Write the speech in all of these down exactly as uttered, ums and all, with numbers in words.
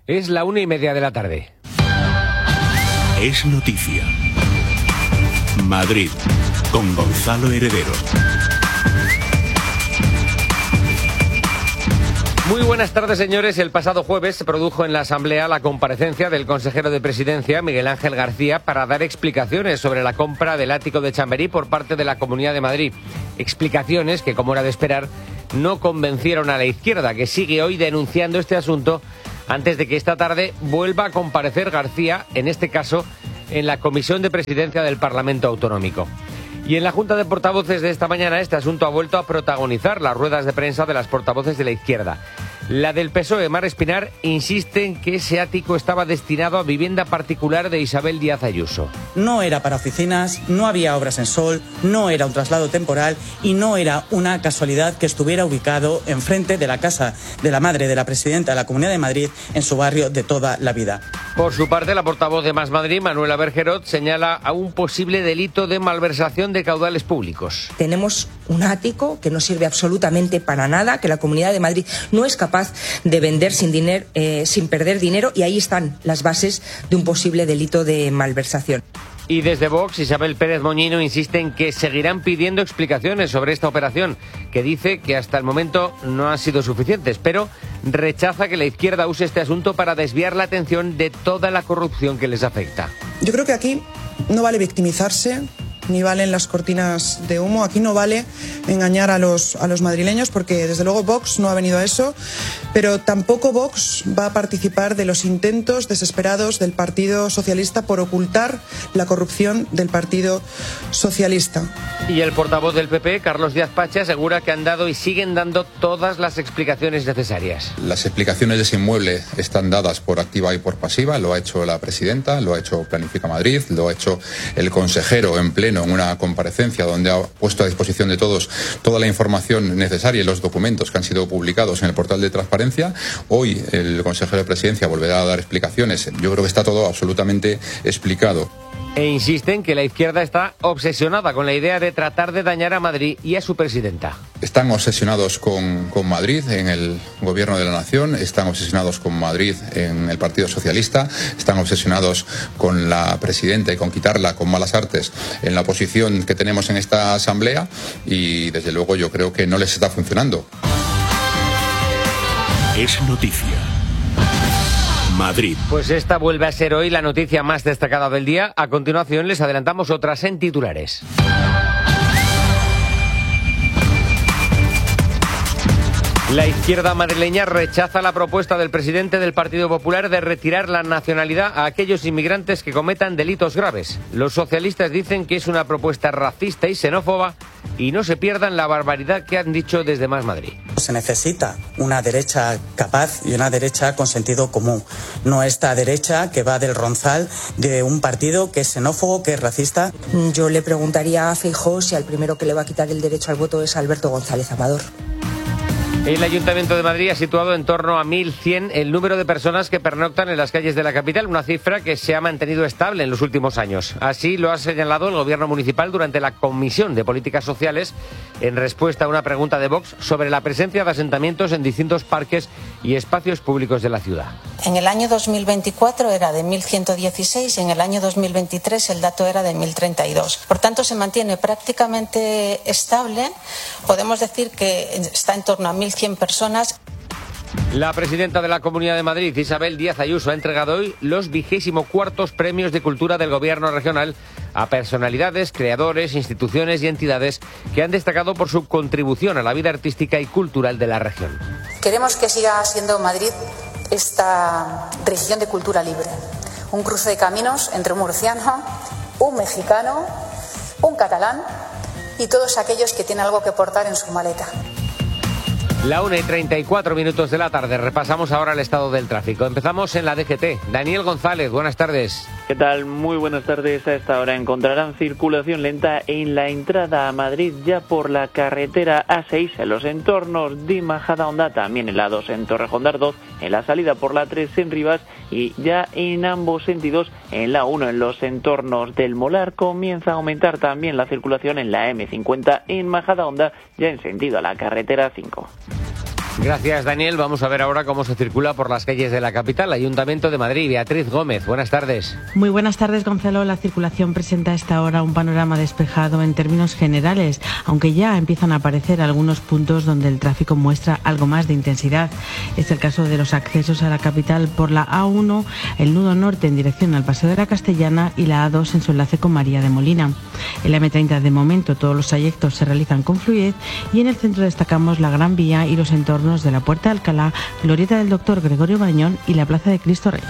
Es la una y media de la tarde. Es noticia. Madrid, con Gonzalo Heredero. Muy buenas tardes, señores. El pasado jueves se produjo en la Asamblea la comparecencia del consejero de Presidencia, Miguel Ángel García, para dar explicaciones sobre la compra del ático de Chamberí por parte de la Comunidad de Madrid. Explicaciones que, como era de esperar, no convencieron a la izquierda, que sigue hoy denunciando este asunto antes de que esta tarde vuelva a comparecer García, en este caso, en la Comisión de Presidencia del Parlamento Autonómico. Y en la Junta de Portavoces de esta mañana este asunto ha vuelto a protagonizar las ruedas de prensa de las portavoces de la izquierda. La del P S O E, Mar Espinar, insiste en que ese ático estaba destinado a vivienda particular de Isabel Díaz Ayuso. No era para oficinas, no había obras en sol, no era un traslado temporal y no era una casualidad que estuviera ubicado enfrente de la casa de la madre de la presidenta de la Comunidad de Madrid en su barrio de toda la vida. Por su parte, la portavoz de Más Madrid, Manuela Bergerot, señala a un posible delito de malversación de caudales públicos. Tenemos un ático que no sirve absolutamente para nada, que la Comunidad de Madrid no es capaz de vender sin dinero, eh, sin perder dinero, y ahí están las bases de un posible delito de malversación. Y desde Vox, Isabel Pérez Moñino insiste en que seguirán pidiendo explicaciones sobre esta operación, que dice que hasta el momento no han sido suficientes, pero rechaza que la izquierda use este asunto para desviar la atención de toda la corrupción que les afecta. Yo creo que aquí no vale victimizarse, ni valen las cortinas de humo. Aquí no vale engañar a los, a los madrileños, porque desde luego Vox no ha venido a eso, pero tampoco Vox va a participar de los intentos desesperados del Partido Socialista por ocultar la corrupción del Partido Socialista. Y el portavoz del P P, Carlos Díaz Pache, asegura que han dado y siguen dando todas las explicaciones necesarias. Las explicaciones de ese inmueble están dadas por activa y por pasiva. Lo ha hecho la presidenta, lo ha hecho Planifica Madrid, lo ha hecho el consejero en pleno en una comparecencia donde ha puesto a disposición de todos toda la información necesaria y los documentos que han sido publicados en el portal de transparencia. Hoy el consejero de Presidencia volverá a dar explicaciones. Yo creo que está todo absolutamente explicado. E insisten que la izquierda está obsesionada con la idea de tratar de dañar a Madrid y a su presidenta. Están obsesionados con, con Madrid en el Gobierno de la Nación, están obsesionados con Madrid en el Partido Socialista, están obsesionados con la presidenta y con quitarla con malas artes en la posición que tenemos en esta Asamblea, y desde luego yo creo que no les está funcionando. Es noticia. Madrid. Pues esta vuelve a ser hoy la noticia más destacada del día. A continuación les adelantamos otras en titulares. La izquierda madrileña rechaza la propuesta del presidente del Partido Popular de retirar la nacionalidad a aquellos inmigrantes que cometan delitos graves. Los socialistas dicen que es una propuesta racista y xenófoba, y no se pierdan la barbaridad que han dicho desde Más Madrid. Se necesita una derecha capaz y una derecha con sentido común, no esta derecha que va del ronzal de un partido que es xenófobo, que es racista. Yo le preguntaría a Feijóo si al primero que le va a quitar el derecho al voto es Alberto González Amador. El Ayuntamiento de Madrid ha situado en torno a mil cien el número de personas que pernoctan en las calles de la capital, una cifra que se ha mantenido estable en los últimos años. Así lo ha señalado el Gobierno municipal durante la Comisión de Políticas Sociales, en respuesta a una pregunta de Vox sobre la presencia de asentamientos en distintos parques y espacios públicos de la ciudad. En el año dos mil veinticuatro era de mil ciento dieciséis y en el año dos mil veintitrés el dato era de mil treinta y dos. Por tanto, se mantiene prácticamente estable. Podemos decir que está en torno a mil cien personas. La presidenta de la Comunidad de Madrid, Isabel Díaz Ayuso, ha entregado hoy los vigésimo cuartos premios de cultura del Gobierno regional a personalidades, creadores, instituciones y entidades que han destacado por su contribución a la vida artística y cultural de la región. Queremos que siga siendo Madrid esta región de cultura libre, un cruce de caminos entre un murciano, un mexicano, un catalán y todos aquellos que tienen algo que aportar en su maleta. La una y treinta y cuatro minutos de la tarde. Repasamos ahora el estado del tráfico. Empezamos en la D G T. Daniel González, buenas tardes. ¿Qué tal? Muy buenas tardes. A esta hora encontrarán circulación lenta en la entrada a Madrid ya por la carretera A seis en los entornos de Majadahonda, también en la dos en Torrejón de Ardoz, en la salida por la tres en Rivas y ya en ambos sentidos en la uno en los entornos del Molar. Comienza a aumentar también la circulación en la eme cincuenta en Majadahonda, ya en sentido a la carretera cinco. Gracias, Daniel. Vamos a ver ahora cómo se circula por las calles de la capital. Ayuntamiento de Madrid. Beatriz Gómez, buenas tardes. Muy buenas tardes, Gonzalo. La circulación presenta a esta hora un panorama despejado en términos generales, aunque ya empiezan a aparecer algunos puntos donde el tráfico muestra algo más de intensidad. Es el caso de los accesos a la capital por la A uno, el nudo norte en dirección al Paseo de la Castellana y la A dos en su enlace con María de Molina. En la eme treinta, de momento, todos los trayectos se realizan con fluidez y en el centro destacamos la Gran Vía y los entornos de la Puerta de Alcalá, Glorieta del Doctor Gregorio Bañón y la Plaza de Cristo Rey.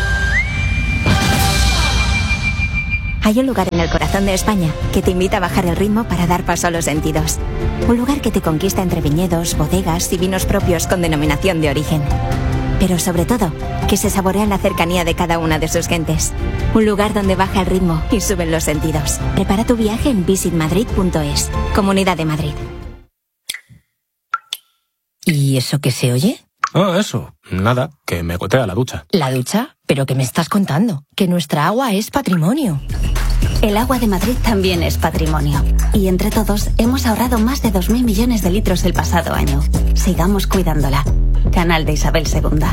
Hay un lugar en el corazón de España que te invita a bajar el ritmo para dar paso a los sentidos. Un lugar que te conquista entre viñedos, bodegas y vinos propios con denominación de origen. Pero sobre todo, que se saborea en la cercanía de cada una de sus gentes. Un lugar donde baja el ritmo y suben los sentidos. Prepara tu viaje en visit madrid punto es. Comunidad de Madrid. ¿Y eso qué se oye? Ah, eso. Nada, que me gotea la ducha. ¿La ducha? ¿Pero qué me estás contando? Que nuestra agua es patrimonio. El agua de Madrid también es patrimonio. Y entre todos hemos ahorrado más de dos mil millones de litros el pasado año. Sigamos cuidándola. Canal de Isabel segunda.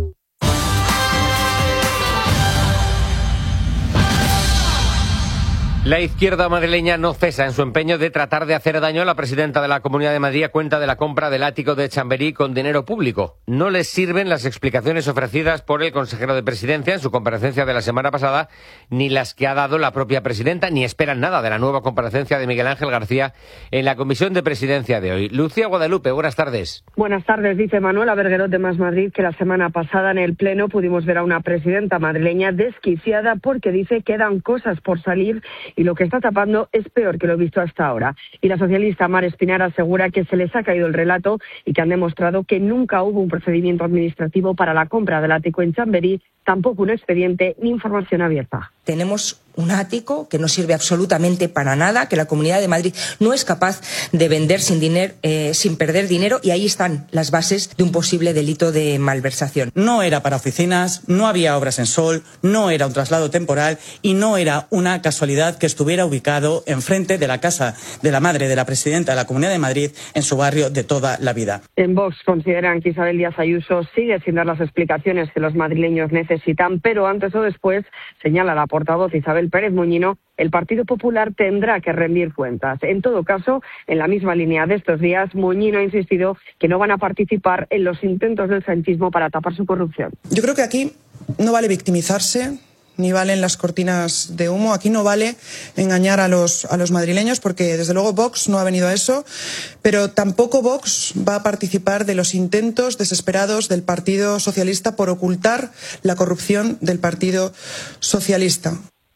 La izquierda madrileña no cesa en su empeño de tratar de hacer daño a la presidenta de la Comunidad de Madrid a cuenta de la compra del ático de Chamberí con dinero público. No les sirven las explicaciones ofrecidas por el consejero de Presidencia en su comparecencia de la semana pasada, ni las que ha dado la propia presidenta, ni esperan nada de la nueva comparecencia de Miguel Ángel García en la Comisión de Presidencia de hoy. Lucía Guadalupe, buenas tardes. Buenas tardes, dice Manuela Berguerot de Más Madrid que la semana pasada en el Pleno pudimos ver a una presidenta madrileña desquiciada porque dice que quedan cosas por salir y lo que está tapando es peor que lo visto hasta ahora. Y la socialista Mar Espinar asegura que se les ha caído el relato y que han demostrado que nunca hubo un procedimiento administrativo para la compra del ático en Chamberí, tampoco un expediente ni información abierta. Tenemos un ático que no sirve absolutamente para nada, que la Comunidad de Madrid no es capaz de vender sin, dinero, eh, sin perder dinero, y ahí están las bases de un posible delito de malversación. No era para oficinas, no había obras en sol, no era un traslado temporal y no era una casualidad que estuviera ubicado enfrente de la casa de la madre de la presidenta de la Comunidad de Madrid en su barrio de toda la vida. En Vox consideran que Isabel Díaz Ayuso sigue sin dar las explicaciones que los madrileños necesitan, pero antes o después, señala la portavoz Isabel Pérez Muñino, el Partido Popular tendrá que rendir cuentas. En todo caso, en la misma línea de estos días, Muñino ha insistido que no van a participar en los intentos del sanchismo para tapar su corrupción. Yo creo que aquí no vale victimizarse, ni valen las cortinas de humo. Aquí no vale engañar a los, a los madrileños, porque desde luego Vox no ha venido a eso, pero tampoco Vox va a participar de los intentos desesperados del Partido Socialista por ocultar la corrupción del Partido Socialista.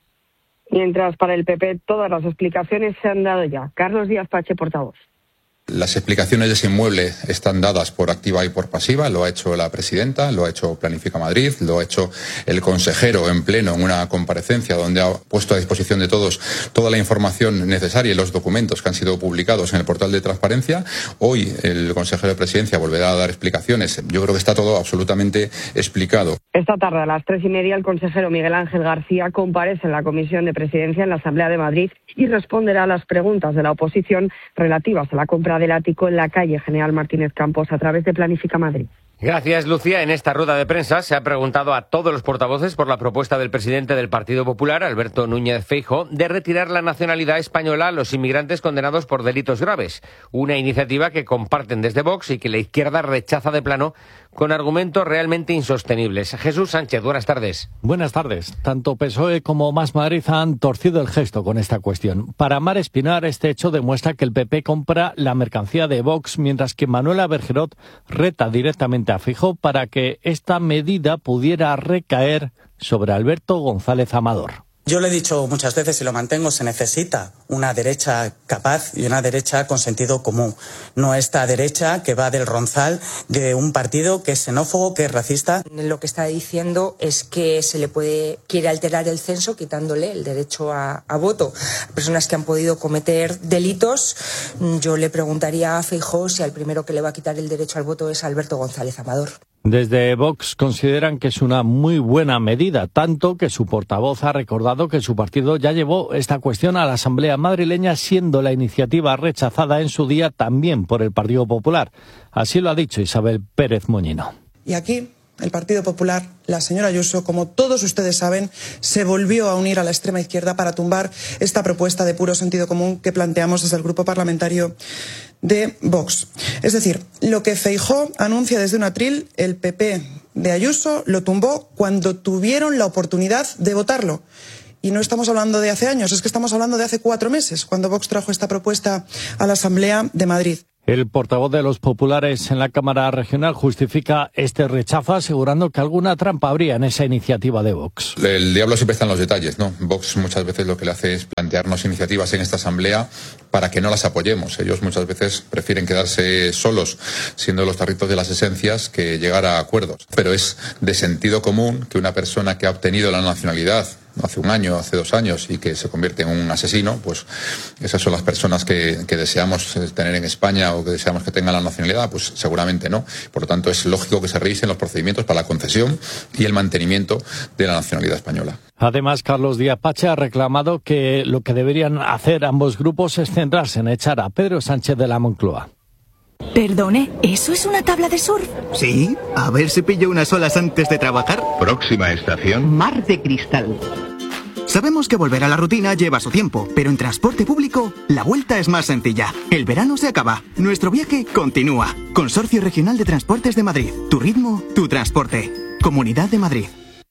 Mientras para el P P todas las explicaciones se han dado ya. Carlos Díaz Pache, portavoz. Las explicaciones de ese inmueble están dadas por activa y por pasiva. Lo ha hecho la presidenta, lo ha hecho Planifica Madrid, lo ha hecho el consejero en pleno en una comparecencia donde ha puesto a disposición de todos toda la información necesaria y los documentos que han sido publicados en el portal de transparencia. Hoy el consejero de Presidencia volverá a dar explicaciones. Yo creo que está todo absolutamente explicado. Esta tarde a las tres y media el consejero Miguel Ángel García comparece en la Comisión de Presidencia en la Asamblea de Madrid y responderá a las preguntas de la oposición relativas a la compra del ático en la calle General Martínez Campos a través de Planifica Madrid. Gracias, Lucía. En esta rueda de prensa se ha preguntado a todos los portavoces por la propuesta del presidente del Partido Popular, Alberto Núñez Feijóo, de retirar la nacionalidad española a los inmigrantes condenados por delitos graves. Una iniciativa que comparten desde Vox y que la izquierda rechaza de plano con argumentos realmente insostenibles. Jesús Sánchez, buenas tardes. Buenas tardes. Tanto P S O E como Más Madrid han torcido el gesto con esta cuestión. Para Mar Espinar, este hecho demuestra que el P P compra la mercancía de Vox, mientras que Manuela Berguerot reta directamente a Feijóo para que esta medida pudiera recaer sobre Alberto González Amador. Yo lo he dicho muchas veces y lo mantengo, se necesita una derecha capaz y una derecha con sentido común. No esta derecha que va del ronzal de un partido que es xenófobo, que es racista. Lo que está diciendo es que se le puede quiere alterar el censo quitándole el derecho a, a voto a personas que han podido cometer delitos. Yo le preguntaría a Feijóo si al primero que le va a quitar el derecho al voto es Alberto González Amador. Desde Vox consideran que es una muy buena medida, tanto que su portavoz ha recordado que su partido ya llevó esta cuestión a la Asamblea madrileña, siendo la iniciativa rechazada en su día también por el Partido Popular. Así lo ha dicho Isabel Pérez Moñino. Y aquí el Partido Popular, la señora Ayuso, como todos ustedes saben, se volvió a unir a la extrema izquierda para tumbar esta propuesta de puro sentido común que planteamos desde el Grupo Parlamentario de Vox. Es decir, lo que Feijóo anuncia desde un atril, el P P de Ayuso lo tumbó cuando tuvieron la oportunidad de votarlo. Y no estamos hablando de hace años, es que estamos hablando de hace cuatro meses, cuando Vox trajo esta propuesta a la Asamblea de Madrid. El portavoz de los populares en la Cámara Regional justifica este rechazo asegurando que alguna trampa habría en esa iniciativa de Vox. El diablo siempre está en los detalles, ¿no? Vox muchas veces lo que le hace es plantearnos iniciativas en esta Asamblea para que no las apoyemos. Ellos muchas veces prefieren quedarse solos, siendo los tarritos de las esencias, que llegar a acuerdos. Pero es de sentido común que una persona que ha obtenido la nacionalidad hace un año, hace dos años, y que se convierte en un asesino, pues esas son las personas que, que deseamos tener en España o que deseamos que tengan la nacionalidad, pues seguramente no. Por lo tanto, es lógico que se revisen los procedimientos para la concesión y el mantenimiento de la nacionalidad española. Además, Carlos Díaz Pache ha reclamado que lo que deberían hacer ambos grupos es centrarse en echar a Pedro Sánchez de la Moncloa. Perdone, ¿eso es una tabla de surf? Sí, a ver si pillo unas olas antes de trabajar. Próxima estación: Mar de Cristal. Sabemos que volver a la rutina lleva su tiempo, pero en transporte público la vuelta es más sencilla. El verano se acaba, nuestro viaje continúa. Consorcio Regional de Transportes de Madrid. Tu ritmo, tu transporte. Comunidad de Madrid.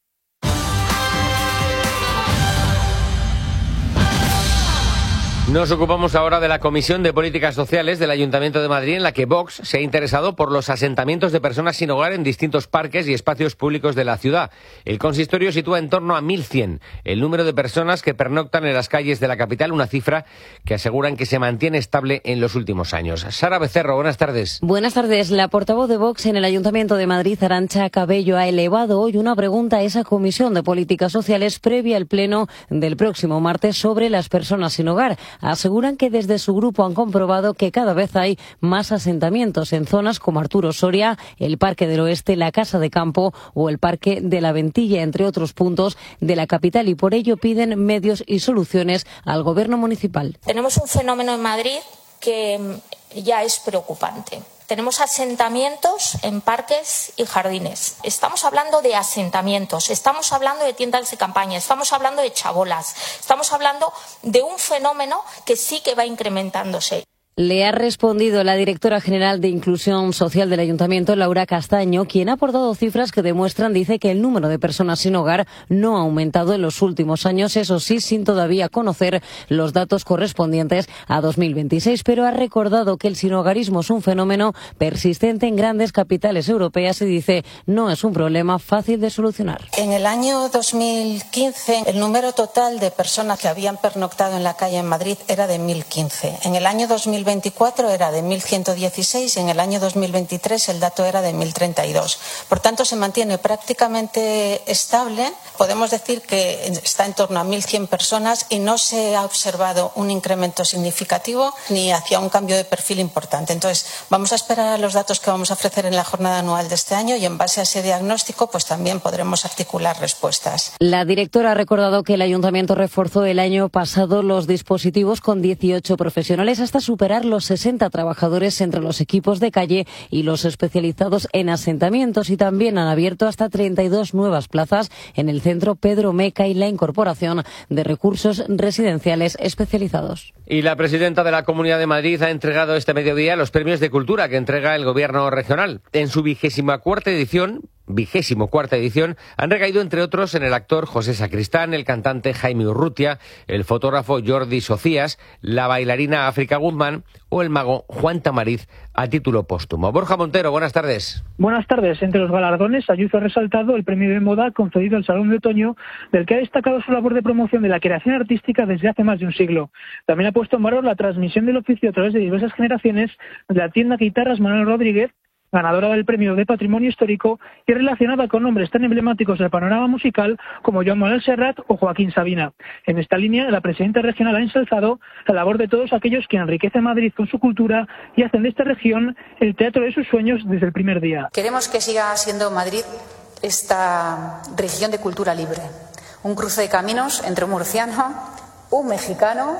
Nos ocupamos ahora de la Comisión de Políticas Sociales del Ayuntamiento de Madrid, en la que Vox se ha interesado por los asentamientos de personas sin hogar en distintos parques y espacios públicos de la ciudad. El consistorio sitúa en torno a mil cien el número de personas que pernoctan en las calles de la capital, una cifra que aseguran que se mantiene estable en los últimos años. Sara Becerro, buenas tardes. Buenas tardes. La portavoz de Vox en el Ayuntamiento de Madrid, Arantxa Cabello, ha elevado hoy una pregunta a esa Comisión de Políticas Sociales previa al pleno del próximo martes sobre las personas sin hogar. Aseguran que desde su grupo han comprobado que cada vez hay más asentamientos en zonas como Arturo Soria, el Parque del Oeste, la Casa de Campo o el Parque de la Ventilla, entre otros puntos de la capital, y por ello piden medios y soluciones al Gobierno municipal. Tenemos un fenómeno en Madrid que ya es preocupante. Tenemos asentamientos en parques y jardines. Estamos hablando de asentamientos, estamos hablando de tiendas de campaña, estamos hablando de chabolas, estamos hablando de un fenómeno que sí que va incrementándose. Le ha respondido la directora general de Inclusión Social del Ayuntamiento, Laura Castaño, quien ha aportado cifras que demuestran, dice, que el número de personas sin hogar no ha aumentado en los últimos años, eso sí, sin todavía conocer los datos correspondientes a dos mil veintiséis, pero ha recordado que el sinhogarismo es un fenómeno persistente en grandes capitales europeas y dice no es un problema fácil de solucionar. En el año dos mil quince, el número total de personas que habían pernoctado en la calle en Madrid era de mil quince. En el año dos mil veinticuatro era de mil ciento dieciséis y en el año dos mil veintitrés el dato era de mil treinta y dos. Por tanto, se mantiene prácticamente estable. Podemos decir que está en torno a mil cien personas y no se ha observado un incremento significativo ni hacia un cambio de perfil importante. Entonces, vamos a esperar a los datos que vamos a ofrecer en la jornada anual de este año y en base a ese diagnóstico pues también podremos articular respuestas. La directora ha recordado que el Ayuntamiento reforzó el año pasado los dispositivos con dieciocho profesionales hasta superar los sesenta trabajadores entre los equipos de calle y los especializados en asentamientos, y también han abierto hasta treinta y dos nuevas plazas en el centro Pedro Meca y la incorporación de recursos residenciales especializados. Y la presidenta de la Comunidad de Madrid ha entregado este mediodía los premios de cultura que entrega el Gobierno regional. En su vigésima cuarta edición, vigésimo cuarta edición, han recaído entre otros en el actor José Sacristán, el cantante Jaime Urrutia, el fotógrafo Jordi Socias, la bailarina África Guzmán o el mago Juan Tamariz a título póstumo. Borja Montero, buenas tardes. Buenas tardes. Entre los galardones, Ayuso ha resaltado el premio de moda concedido al Salón de Otoño, del que ha destacado su labor de promoción de la creación artística desde hace más de un siglo. También ha puesto en valor la transmisión del oficio a través de diversas generaciones de la tienda Guitarras Manuel Rodríguez, ganadora del Premio de Patrimonio Histórico y relacionada con nombres tan emblemáticos del panorama musical como Joan Manuel Serrat o Joaquín Sabina. En esta línea, la presidenta regional ha ensalzado la labor de todos aquellos que enriquecen Madrid con su cultura y hacen de esta región el teatro de sus sueños desde el primer día. Queremos que siga siendo Madrid esta región de cultura libre, un cruce de caminos entre un murciano, un mexicano,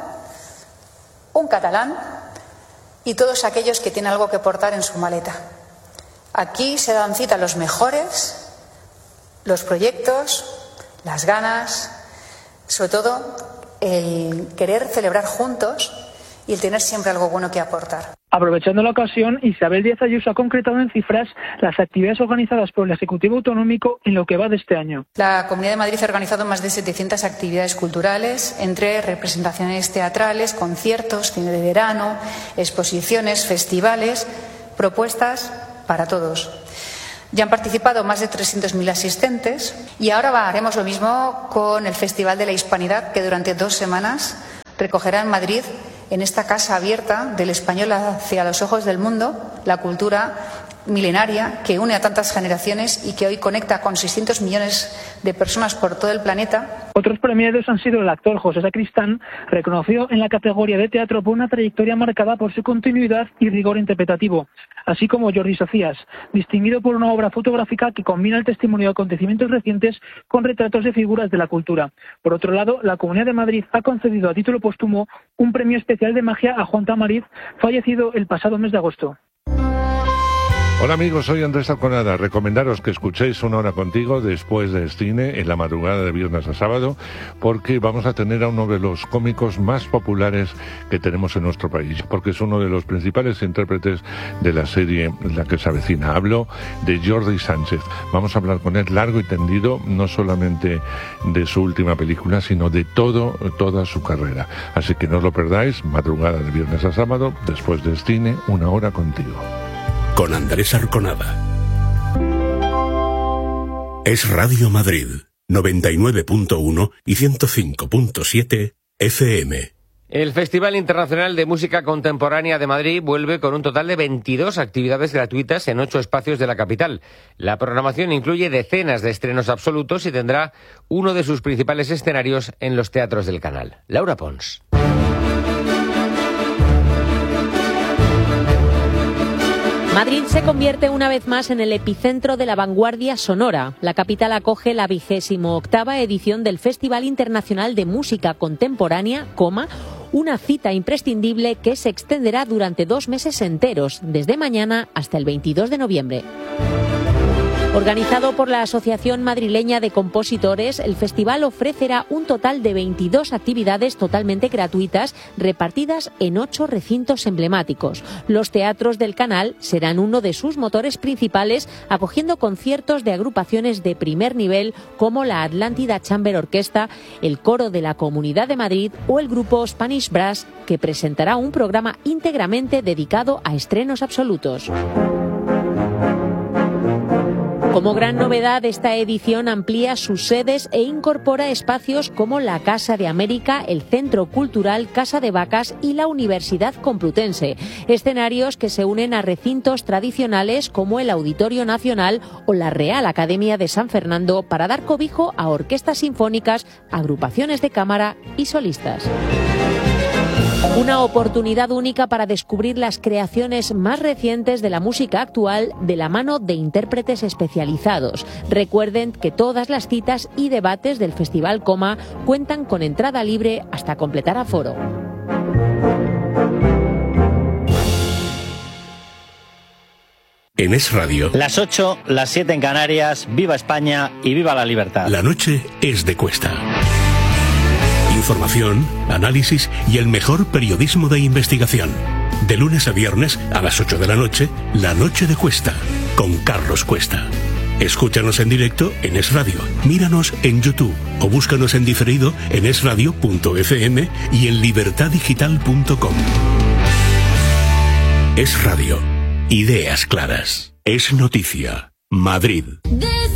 un catalán y todos aquellos que tienen algo que portar en su maleta. Aquí se dan cita los mejores, los proyectos, las ganas, sobre todo el querer celebrar juntos y el tener siempre algo bueno que aportar. Aprovechando la ocasión, Isabel Díaz Ayuso ha concretado en cifras las actividades organizadas por el Ejecutivo Autonómico en lo que va de este año. La Comunidad de Madrid ha organizado más de setecientas actividades culturales, entre representaciones teatrales, conciertos, cine de verano, exposiciones, festivales, propuestas para todos. Ya han participado más de trescientos mil asistentes y ahora haremos lo mismo con el Festival de la Hispanidad, que durante dos semanas recogerá en Madrid, en esta casa abierta del español hacia los ojos del mundo, la cultura milenaria que une a tantas generaciones y que hoy conecta con seiscientos millones de personas por todo el planeta. Otros premiados han sido el actor José Sacristán, reconocido en la categoría de teatro por una trayectoria marcada por su continuidad y rigor interpretativo, así como Jordi Socias, distinguido por una obra fotográfica que combina el testimonio de acontecimientos recientes con retratos de figuras de la cultura. Por otro lado, la Comunidad de Madrid ha concedido a título póstumo un premio especial de magia a Juan Tamariz, fallecido el pasado mes de agosto. Hola amigos, soy Andrés Alconada. Recomendaros que escuchéis Una Hora Contigo después del cine en la madrugada de viernes a sábado, porque vamos a tener a uno de los cómicos más populares que tenemos en nuestro país, porque es uno de los principales intérpretes de la serie La que se avecina. Hablo de Jordi Sánchez. Vamos a hablar con él largo y tendido, no solamente de su última película, sino de todo, toda su carrera. Así que no os lo perdáis, madrugada de viernes a sábado, después del cine, Una Hora Contigo. Con Andrés Arconada. Es Radio Madrid, noventa y nueve punto uno y ciento cinco punto siete F M. El Festival Internacional de Música Contemporánea de Madrid vuelve con un total de veintidós actividades gratuitas en ocho espacios de la capital. La programación incluye decenas de estrenos absolutos y tendrá uno de sus principales escenarios en los teatros del Canal. Laura Pons. Madrid se convierte una vez más en el epicentro de la vanguardia sonora. La capital acoge la vigésimo octava edición del Festival Internacional de Música Contemporánea, coma, una cita imprescindible que se extenderá durante dos meses enteros, desde mañana hasta el veintidós de noviembre. Organizado por la Asociación Madrileña de Compositores, el festival ofrecerá un total de veintidós actividades totalmente gratuitas repartidas en ocho recintos emblemáticos. Los teatros del Canal serán uno de sus motores principales, acogiendo conciertos de agrupaciones de primer nivel como la Atlántida Chamber Orquesta, el Coro de la Comunidad de Madrid o el grupo Spanish Brass, que presentará un programa íntegramente dedicado a estrenos absolutos. Como gran novedad, esta edición amplía sus sedes e incorpora espacios como la Casa de América, el Centro Cultural Casa de Vacas y la Universidad Complutense. Escenarios que se unen a recintos tradicionales como el Auditorio Nacional o la Real Academia de San Fernando para dar cobijo a orquestas sinfónicas, agrupaciones de cámara y solistas. Una oportunidad única para descubrir las creaciones más recientes de la música actual de la mano de intérpretes especializados. Recuerden que todas las citas y debates del Festival Coma cuentan con entrada libre hasta completar aforo. En Es Radio. Las ocho, las siete en Canarias, viva España y viva la libertad. La noche es de Cuesta. Información, análisis y el mejor periodismo de investigación. De lunes a viernes a las ocho de la noche, La Noche de Cuesta, con Carlos Cuesta. Escúchanos en directo en Es Radio, míranos en YouTube o búscanos en diferido en esradio punto efe eme y en libertad digital punto com. Es Radio, ideas claras. Es noticia, Madrid.